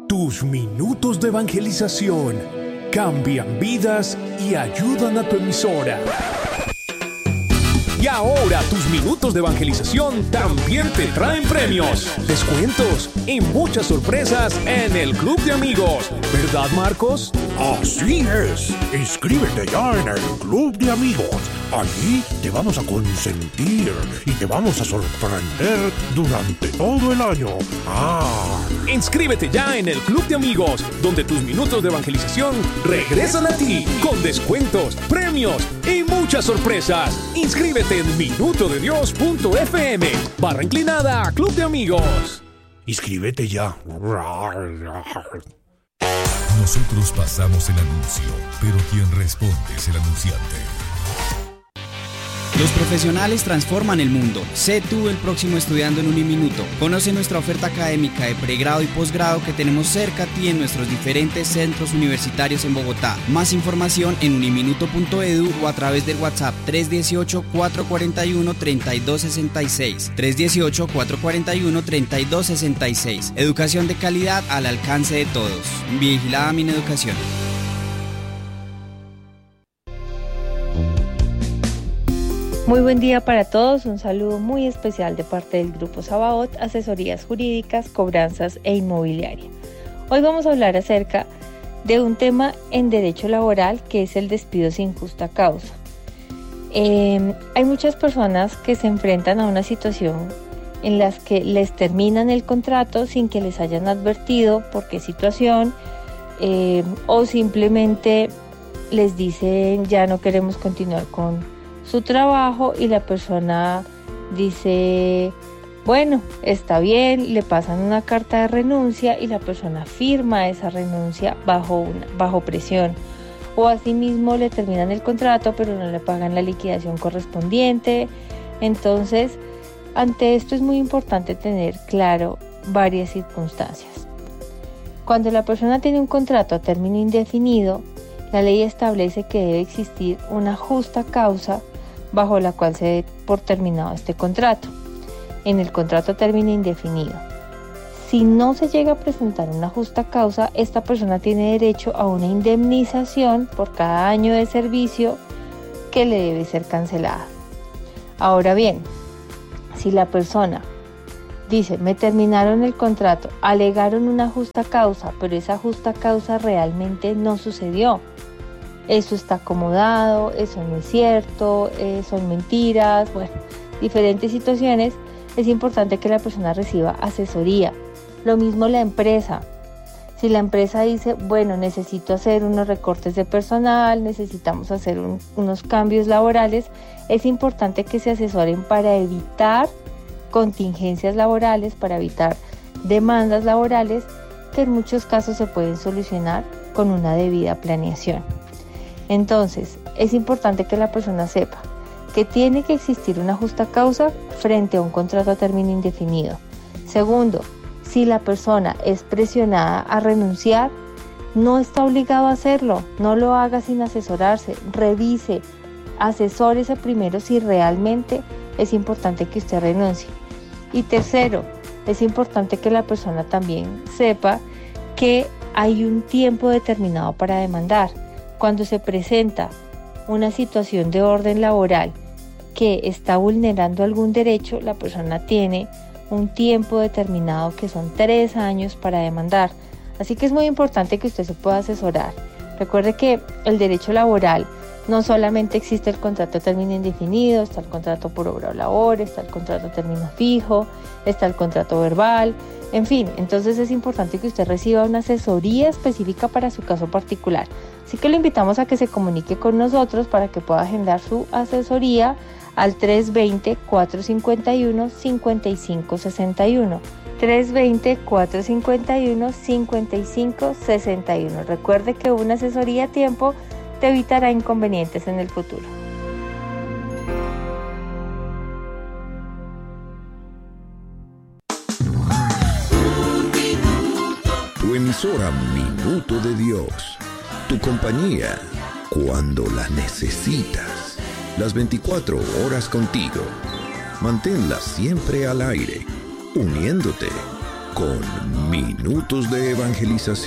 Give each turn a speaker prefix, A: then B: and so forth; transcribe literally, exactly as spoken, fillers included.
A: Tus minutos de evangelización cambian vidas y ayudan a tu emisora. Y ahora tus minutos de evangelización también te traen premios, descuentos y muchas sorpresas en el Club de Amigos. ¿Verdad, Marcos?
B: Así es. Inscríbete ya en el Club de Amigos. Allí te vamos a consentir y te vamos a sorprender durante todo el año. ¡Ah!
A: Inscríbete ya en el Club de Amigos, donde tus minutos de evangelización regresan a ti con descuentos, premios y muchas sorpresas. Inscríbete en minutodedios.fm barra inclinada Club de Amigos.
B: Inscríbete ya.
C: Nosotros pasamos el anuncio, pero quien responde es el anunciante.
D: Los profesionales transforman el mundo. Sé tú el próximo estudiando en Uniminuto. Conoce nuestra oferta académica de pregrado y posgrado que tenemos cerca a ti en nuestros diferentes centros universitarios en Bogotá. Más información en uniminuto punto edu o a través del WhatsApp tres uno ocho, cuatro cuatro uno, tres dos seis seis. tres uno ocho, cuatro cuatro uno, tres dos seis seis. Educación de calidad al alcance de todos. Vigilada Mineducación.
E: Muy buen día para todos, un saludo muy especial de parte del Grupo Sabaoth, Asesorías Jurídicas, Cobranzas e Inmobiliaria. Hoy vamos a hablar acerca de un tema en derecho laboral que es el despido sin justa causa. Eh, hay muchas personas que se enfrentan a una situación en las que les terminan el contrato sin que les hayan advertido por qué situación eh, o simplemente les dicen ya no queremos continuar con su trabajo y la persona dice, bueno, está bien, le pasan una carta de renuncia y la persona firma esa renuncia bajo, una, bajo presión. O asimismo le terminan el contrato pero no le pagan la liquidación correspondiente. Entonces, ante esto es muy importante tener claro varias circunstancias. Cuando la persona tiene un contrato a término indefinido, la ley establece que debe existir una justa causa bajo la cual se dé por terminado este contrato, en el contrato a término indefinido. Si no se llega a presentar una justa causa, esta persona tiene derecho a una indemnización por cada año de servicio que le debe ser cancelada. Ahora bien, si la persona dice, me terminaron el contrato, alegaron una justa causa, pero esa justa causa realmente no sucedió, eso está acomodado, eso no es cierto, eh, son mentiras, bueno, diferentes situaciones, es importante que la persona reciba asesoría. Lo mismo la empresa. Si la empresa dice, bueno, necesito hacer unos recortes de personal, necesitamos hacer un, unos cambios laborales, es importante que se asesoren para evitar contingencias laborales, para evitar demandas laborales que en muchos casos se pueden solucionar con una debida planeación. Entonces, es importante que la persona sepa que tiene que existir una justa causa frente a un contrato a término indefinido. Segundo, si la persona es presionada a renunciar, no está obligado a hacerlo, no lo haga sin asesorarse, revise, asesórese primero si realmente es importante que usted renuncie. Y tercero, es importante que la persona también sepa que hay un tiempo determinado para demandar. Cuando se presenta una situación de orden laboral que está vulnerando algún derecho, la persona tiene un tiempo determinado que son tres años para demandar. Así que es muy importante que usted se pueda asesorar. Recuerde que el derecho laboral no solamente existe el contrato a término indefinido, está el contrato por obra o labor, está el contrato a término fijo, está el contrato verbal, en fin, entonces es importante que usted reciba una asesoría específica para su caso particular. Así que lo invitamos a que se comunique con nosotros para que pueda agendar su asesoría al tres dos cero, cuatro cinco uno, cinco cinco seis uno. tres dos cero, cuatro cinco uno, cinco cinco seis uno. Recuerde que una asesoría a tiempo te evitará inconvenientes en el futuro.
F: Tu emisora Minuto de Dios. Tu compañía cuando la necesitas. Las veinticuatro horas contigo. Manténla siempre al aire, uniéndote con Minutos de Evangelización.